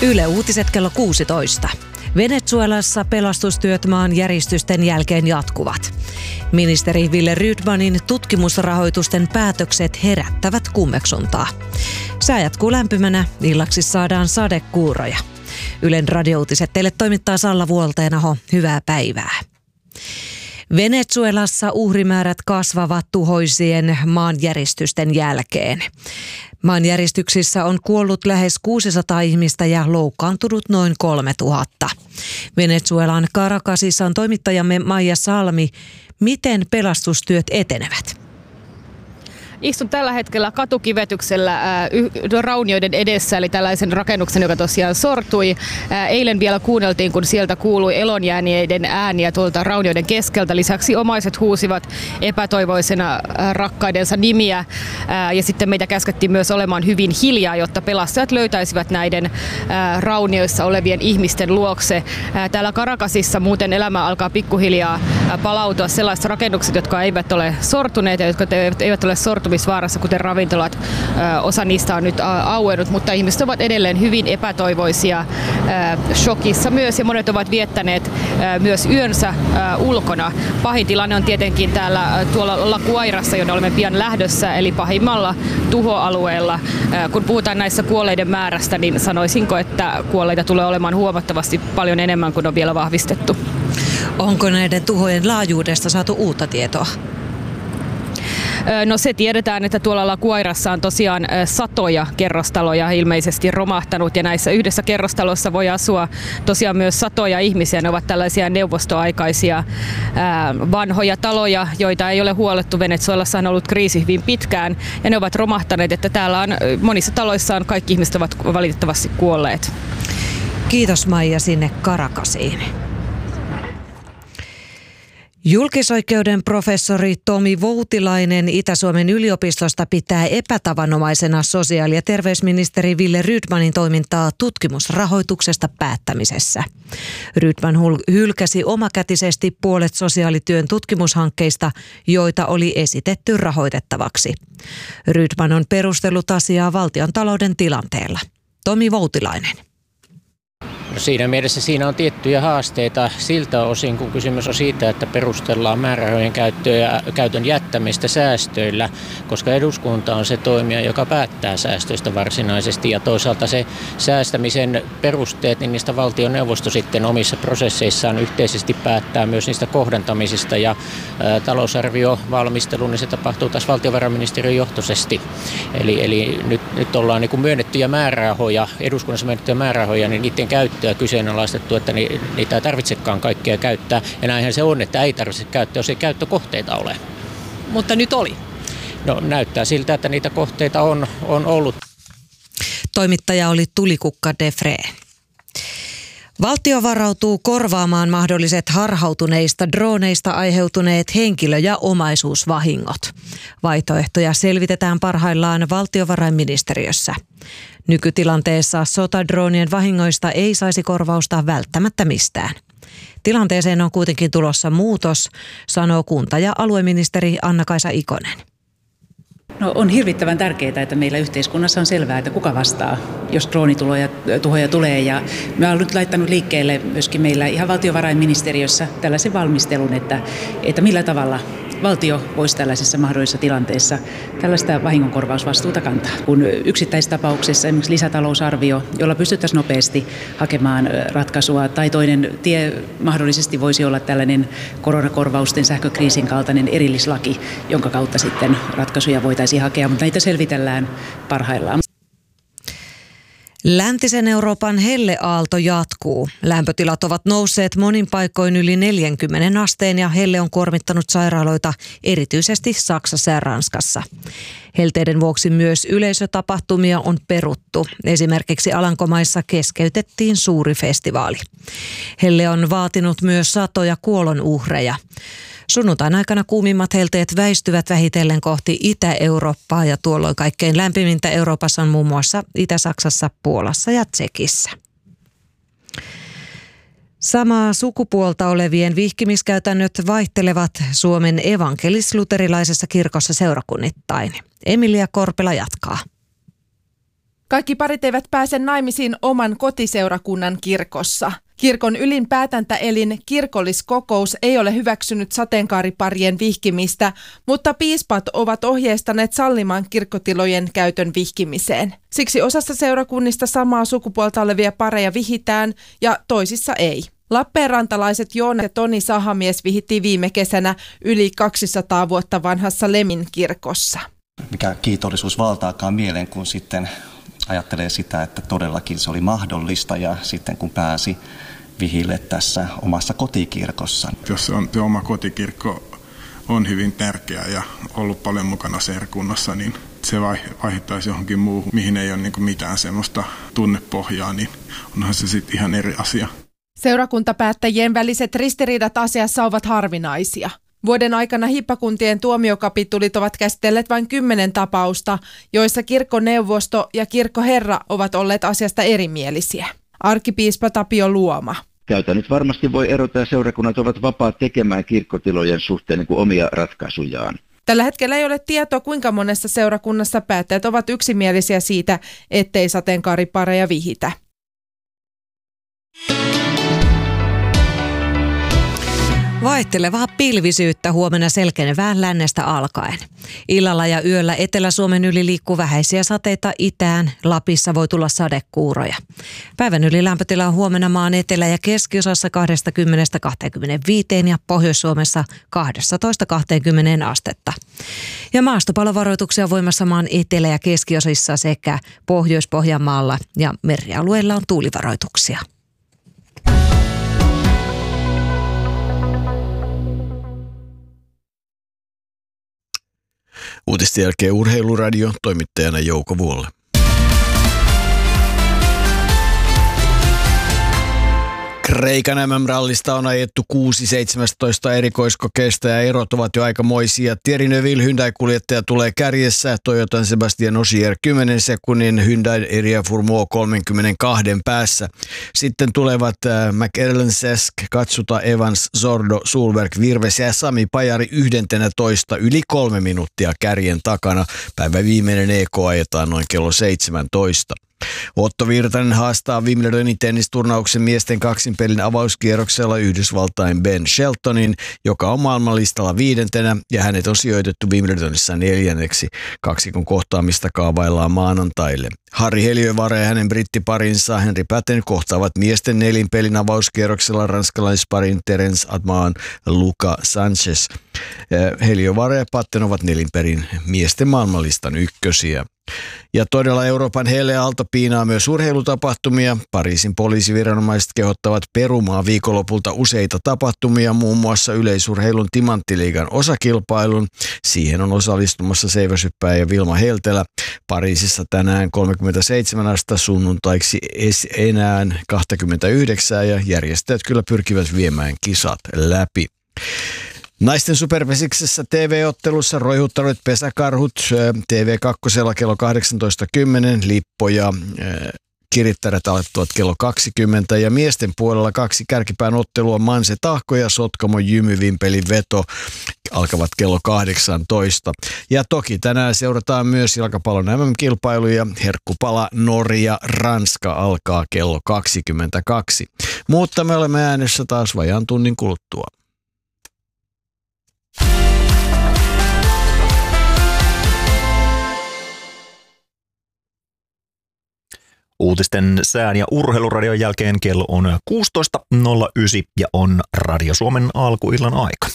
Yle Uutiset kello 16. Venezuelassa pelastustyöt maan järjestysten jälkeen jatkuvat. Ministeri Wille Rydmanin tutkimusrahoitusten päätökset herättävät kummeksuntaa. Sää jatkuu lämpimänä, illaksi saadaan sadekuuroja. Ylen radiouutiset teille toimittaa Salla Vuolteenaho. Hyvää päivää. Venezuelassa uhrimäärät kasvavat tuhoisien maanjäristysten jälkeen. Maanjäristyksissä on kuollut lähes 600 ihmistä ja loukkaantunut noin 3000. Venezuelan Caracasissa on toimittajamme Maija Salmi. Miten pelastustyöt etenevät? Istun tällä hetkellä katukivetyksellä raunioiden edessä, eli tällaisen rakennuksen, joka tosiaan sortui. Eilen vielä kuunneltiin, kun sieltä kuului elonjääneiden ääniä tuolta raunioiden keskeltä. Lisäksi omaiset huusivat epätoivoisena rakkaidensa nimiä. Ja sitten meitä käskettiin myös olemaan hyvin hiljaa, jotta pelastajat löytäisivät näiden raunioissa olevien ihmisten luokse. Täällä Caracasissa muuten elämä alkaa pikkuhiljaa palautua sellaiset rakennukset, jotka eivät ole sortuneet ja jotka eivät ole sortumisvaarassa, kuten ravintolat. Osa niistä on nyt auennut, mutta ihmiset ovat edelleen hyvin epätoivoisia, shokissa myös, ja monet ovat viettäneet myös yönsä ulkona. Pahin tilanne on tietenkin tuolla La Guairassa, jonne olemme pian lähdössä, eli pahimmalla tuhoalueella. Kun puhutaan näissä kuolleiden määrästä, niin sanoisinko, että kuolleita tulee olemaan huomattavasti paljon enemmän kuin on vielä vahvistettu. Onko näiden tuhojen laajuudesta saatu uutta tietoa? No se tiedetään, että tuolla La Guairassa on tosiaan satoja kerrostaloja ilmeisesti romahtanut, ja näissä yhdessä kerrostalossa voi asua tosiaan myös satoja ihmisiä. Ne ovat tällaisia neuvostoaikaisia vanhoja taloja, joita ei ole huolettu. Venezuelassa on ollut kriisi hyvin pitkään ja ne ovat romahtaneet, että täällä on monissa taloissa kaikki ihmiset ovat valitettavasti kuolleet. Kiitos Maija sinne Caracasiin. Julkisoikeuden professori Tomi Voutilainen Itä-Suomen yliopistosta pitää epätavanomaisena sosiaali- ja terveysministeri Wille Rydmanin toimintaa tutkimusrahoituksesta päättämisessä. Rydman hylkäsi omakätisesti puolet sosiaalityön tutkimushankkeista, joita oli esitetty rahoitettavaksi. Rydman on perustellut asiaa valtiontalouden tilanteella. Tomi Voutilainen. Siinä mielessä siinä on tiettyjä haasteita siltä osin, kun kysymys on siitä, että perustellaan määrärahojen käytön jättämistä säästöillä, koska eduskunta on se toimija, joka päättää säästöistä varsinaisesti, ja toisaalta se säästämisen perusteet, niin niistä valtioneuvosto sitten omissa prosesseissaan yhteisesti päättää myös niistä kohdentamisista, ja talousarviovalmistelu, niin se tapahtuu taas valtiovarainministeriön johtoisesti. Eli nyt ollaan niin kuin myönnettyjä määrärahoja, eduskunnassa myönnettyjä määrärahoja, niin niiden käyttöä kyseenalaistettu, että niitä ei tarvitsekaan kaikkea käyttää. Ja näinhän se on, että ei tarvitse käyttää, jos ei käyttökohteita ole. Mutta nyt oli. No näyttää siltä, että niitä kohteita on ollut. Toimittaja oli Tulikukka Defre. Valtio varautuu korvaamaan mahdolliset harhautuneista droneista aiheutuneet henkilö- ja omaisuusvahingot. Vaihtoehtoja selvitetään parhaillaan valtiovarainministeriössä. Nykytilanteessa sotadroonien vahingoista ei saisi korvausta välttämättä mistään. Tilanteeseen on kuitenkin tulossa muutos, sanoo kunta- ja alueministeri Anna-Kaisa Ikonen. No, on hirvittävän tärkeää, että meillä yhteiskunnassa on selvää, että kuka vastaa, jos droonituhoja tulee. Ja me olen nyt laittanut liikkeelle myöskin meillä ihan valtiovarainministeriössä tällaisen valmistelun, että millä tavalla valtio voisi tällaisessa mahdollisessa tilanteessa tällaista vahingonkorvausvastuuta kantaa. Kun yksittäistapauksessa esimerkiksi lisätalousarvio, jolla pystyttäisiin nopeasti hakemaan ratkaisua, tai toinen tie mahdollisesti voisi olla tällainen koronakorvausten sähkökriisin kaltainen erillislaki, jonka kautta sitten ratkaisuja voitaisiin hakea, mutta näitä selvitellään parhaillaan. Läntisen Euroopan helleaalto jatkuu. Lämpötilat ovat nousseet monin paikoin yli 40 asteen ja helle on kuormittanut sairaaloita erityisesti Saksassa ja Ranskassa. Helteiden vuoksi myös yleisötapahtumia on peruttu. Esimerkiksi Alankomaissa keskeytettiin suuri festivaali. Helle on vaatinut myös satoja kuolonuhreja. Sunnuntain aikana kuumimmat helteet väistyvät vähitellen kohti Itä-Eurooppaa ja tuolloin kaikkein lämpimintä Euroopassa on muun muassa Itä-Saksassa, Puolassa ja Tsekissä. Samaa sukupuolta olevien vihkimiskäytännöt vaihtelevat Suomen evankelis-luterilaisessa kirkossa seurakunnittain. Emilia Korpela jatkaa. Kaikki parit eivät pääse naimisiin oman kotiseurakunnan kirkossa. Kirkon ylin päätäntäelin kirkolliskokous ei ole hyväksynyt sateenkaariparien vihkimistä, mutta piispat ovat ohjeistaneet sallimaan kirkkotilojen käytön vihkimiseen. Siksi osassa seurakunnista samaa sukupuolta olevia pareja vihitään ja toisissa ei. Lappeenrantalaiset Joona ja Toni Sahamies vihittiin viime kesänä yli 200 vuotta vanhassa Lemin kirkossa. Mikä kiitollisuus valtaakaan mieleen, kun sitten ajattelee sitä, että todellakin se oli mahdollista ja sitten kun pääsi vihille tässä omassa kotikirkossa. Jos se oma kotikirkko on hyvin tärkeä ja ollut paljon mukana seurakunnassa, niin se vaihdettaisiin johonkin muuhun, mihin ei ole mitään semmoista tunnepohjaa, niin onhan se sitten ihan eri asia. Seurakuntapäättäjien väliset ristiriidat asiassa ovat harvinaisia. Vuoden aikana hiippakuntien tuomiokapitulit ovat käsitelleet vain 10 tapausta, joissa kirkkoneuvosto ja kirkkoherra ovat olleet asiasta erimielisiä. Arkkipiispa Tapio Luoma. Käytännöt varmasti voi erota ja seurakunnat ovat vapaat tekemään kirkkotilojen suhteen omia ratkaisujaan. Tällä hetkellä ei ole tietoa, kuinka monessa seurakunnassa päättäjät ovat yksimielisiä siitä, ettei sateenkaaripareja vihitä. Vaihtelevaa pilvisyyttä huomenna selkenevään lännestä alkaen. Illalla ja yöllä Etelä-Suomen yli liikkuu vähäisiä sateita itään. Lapissa voi tulla sadekuuroja. Päivän yli lämpötila on huomenna maan etelä- ja keskiosassa 20–25 ja Pohjois-Suomessa 12–20 astetta. Ja maastopalovaroituksia voimassa maan etelä- ja keskiosissa sekä Pohjois-Pohjanmaalla ja merialueilla on tuulivaroituksia. Uutisten jälkeen Urheiluradio, toimittajana Jouko Vuolle. Kreikan MM-rallista on ajettu 6-17 erikoiskokeista ja erot ovat jo aikamoisia. Thierry Neuville Hyundai-kuljettaja tulee kärjessä, Toyotan Sebastian Ogier 10 sekunnin, Hyundai Eria Fourmaux 32 päässä. Sitten tulevat McErlen Sesk, Katsuta, Evans, Zordo, Sulberg, Virves ja Sami Pajari 11 yli 3 minuuttia kärjen takana. Päivän viimeinen EK ajetaan noin kello 17. Otto Virtanen haastaa Wimbledonin tennisturnauksen miesten kaksinpelin avauskierroksella Yhdysvaltain Ben Sheltonin, joka on maailmanlistalla 5. ja hänet on sijoitettu Wimbledonissa 4. Kaksikon kohtaamista kaavaillaan maanantaille. Harri Heliövare ja hänen brittiparinsa Henry Patten kohtaavat miesten 4 pelin avauskierroksella ranskalaisparin Terence Admaan Luka Sanchez. Heliövare ja Patten ovat 4 pelin miesten maailmanlistan ykkösiä. Ja todella Euroopan helleaalto piinaa myös urheilutapahtumia. Pariisin poliisiviranomaiset kehottavat perumaan viikonlopulta useita tapahtumia, muun muassa yleisurheilun Timanttiliigan osakilpailun. Siihen on osallistumassa seiväsyppääjä Vilma Heltelä. Pariisissa tänään 37 astetta, sunnuntaiksi enää 29 ja järjestäjät kyllä pyrkivät viemään kisat läpi. Naisten superpesiksessä TV-ottelussa roihuttaneet pesäkarhut TV2 kello 18.10, Lippo ja Kirittäjät aloittavat kello 20 ja miesten puolella 2 kärkipään ottelua Manse Tahko ja Sotkamo Jymy Vimpelin Veto alkavat kello 18. Ja toki tänään seurataan myös jalkapallon MM-kilpailuja. Herkkupala Norja Ranska alkaa kello 22. Mutta me olemme äänessä taas vajaan tunnin kuluttua. Uutisten, sään ja urheiluradion jälkeen kello on 16.09 ja on Radio Suomen alkuillan aika.